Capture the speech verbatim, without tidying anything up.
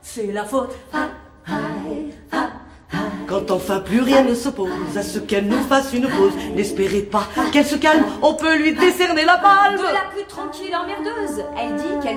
c'est la faute. Quand enfin plus rien ne s'oppose à ce qu'elle nous fasse une pause, n'espérez pas qu'elle se calme, on peut lui décerner la palme. De la plus tranquille emmerdeuse, elle dit qu'elle